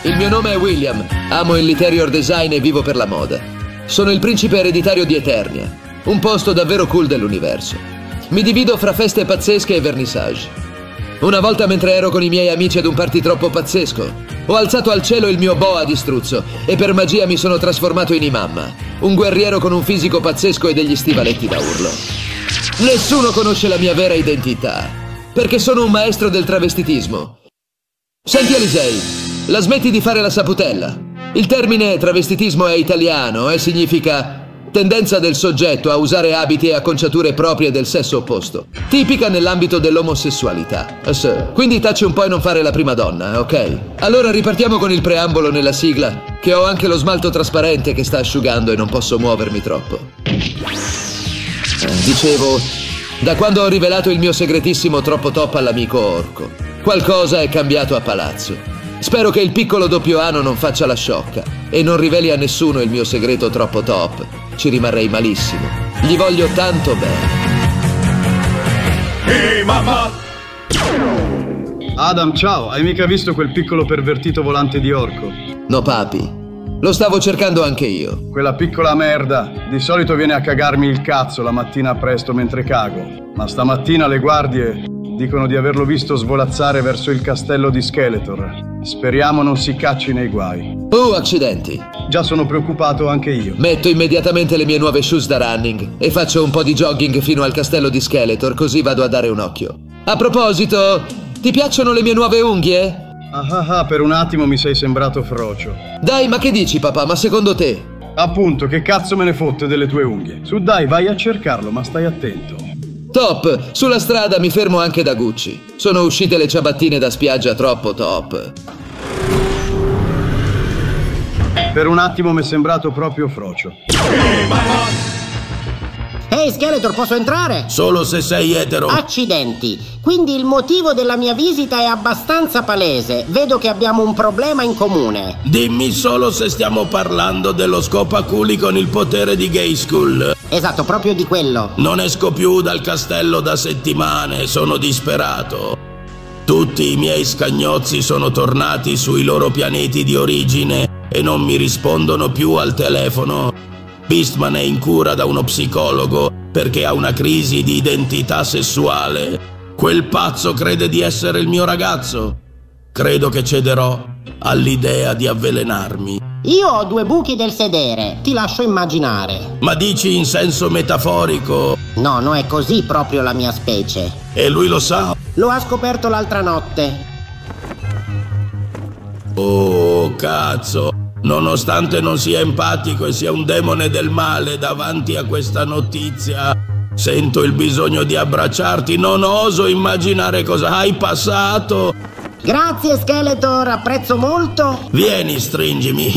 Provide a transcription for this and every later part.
Il mio nome è William, amo il interior design e vivo per la moda. Sono il principe ereditario di Eternia, un posto davvero cool dell'universo. Mi divido fra feste pazzesche e vernissage. Una volta mentre ero con i miei amici ad un party troppo pazzesco, ho alzato al cielo il mio boa di struzzo e per magia mi sono trasformato in Imamma, un guerriero con un fisico pazzesco e degli stivaletti da urlo. Nessuno conosce la mia vera identità, perché sono un maestro del travestitismo. Senti Alisei, la smetti di fare la saputella. Il termine travestitismo è italiano e significa tendenza del soggetto a usare abiti e acconciature proprie del sesso opposto, tipica nell'ambito dell'omosessualità. Quindi taci un po' e non fare la prima donna, ok? Allora ripartiamo con il preambolo nella sigla, che ho anche lo smalto trasparente che sta asciugando e non posso muovermi troppo. Dicevo, da quando ho rivelato il mio segretissimo troppo top all'amico orco, qualcosa è cambiato a palazzo. Spero che il piccolo doppio ano non faccia la sciocca e non riveli a nessuno il mio segreto troppo top. Ci rimarrei malissimo. Gli voglio tanto bene. Ehi, mamma! Adam, ciao. Hai mica visto quel piccolo pervertito volante di orco? No, papi. Lo stavo cercando anche io. Quella piccola merda. Di solito viene a cagarmi il cazzo la mattina presto mentre cago. Ma stamattina le guardie dicono di averlo visto svolazzare verso il castello di Skeletor. Speriamo non si cacci nei guai. Accidenti. Già sono preoccupato anche io. Metto immediatamente le mie nuove shoes da running e faccio un po' di jogging fino al castello di Skeletor, così vado a dare un occhio. A proposito, ti piacciono le mie nuove unghie? Per un attimo mi sei sembrato frocio. Dai, ma che dici papà, ma secondo te? Appunto, che cazzo me ne fotte delle tue unghie? Su dai, vai a cercarlo, ma stai attento. Top! Sulla strada mi fermo anche da Gucci. Sono uscite le ciabattine da spiaggia troppo top. Per un attimo mi è sembrato proprio frocio. Ehi, Skeletor, posso entrare? Solo se sei etero. Accidenti. Quindi il motivo della mia visita è abbastanza palese. Vedo che abbiamo un problema in comune. Dimmi solo se stiamo parlando dello scopaculi con il potere di Gay School. Esatto, proprio di quello. Non esco più dal castello da settimane, sono disperato. Tutti i miei scagnozzi sono tornati sui loro pianeti di origine e non mi rispondono più al telefono. Beastman è in cura da uno psicologo perché ha una crisi di identità sessuale. Quel pazzo crede di essere il mio ragazzo. Credo che cederò all'idea di avvelenarmi. Io ho 2 buchi del sedere, ti lascio immaginare. Ma dici in senso metaforico? No, non è così proprio la mia specie. E lui lo sa? Lo ha scoperto l'altra notte. Oh, cazzo. Nonostante non sia empatico e sia un demone del male davanti a questa notizia, sento il bisogno di abbracciarti. Non oso immaginare cosa hai passato. Grazie, Skeletor, apprezzo molto. Vieni, stringimi.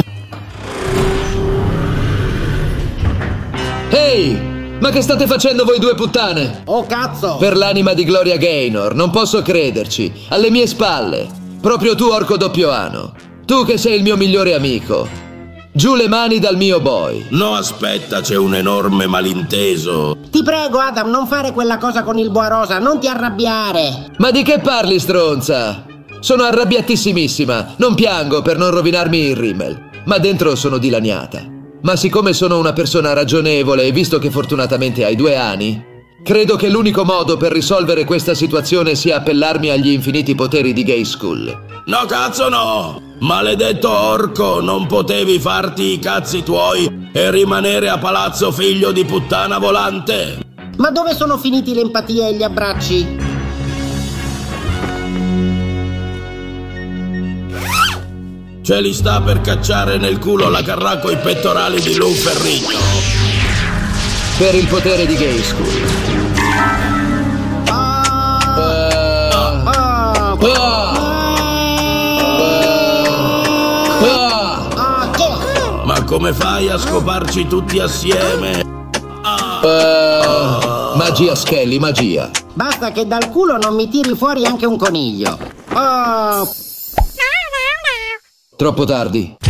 Ehi! Ma che state facendo voi 2 puttane? Oh, cazzo! Per l'anima di Gloria Gaynor, non posso crederci. Alle mie spalle. Proprio tu, orco doppio ano. Tu che sei il mio migliore amico. Giù le mani dal mio boy. No, aspetta, c'è un enorme malinteso. Ti prego, Adam, non fare quella cosa con il boa rosa, non ti arrabbiare. Ma di che parli, stronza? Sono arrabbiatissimissima. Non piango per non rovinarmi il rímel, ma dentro sono dilaniata. Ma siccome sono una persona ragionevole e visto che fortunatamente hai 2 ani, credo che l'unico modo per risolvere questa situazione sia appellarmi agli infiniti poteri di Gay School. No, cazzo no! Maledetto orco, non potevi farti i cazzi tuoi e rimanere a palazzo, figlio di puttana volante! Ma dove sono finiti l'empatia e gli abbracci? Ce li sta per cacciare nel culo la carrà coi pettorali di Lou Ferrigno. Per il potere di Gay School. Ma come fai a scoparci tutti assieme? Magia, Skelly, magia. Basta che dal culo non mi tiri fuori anche un coniglio. Troppo tardi.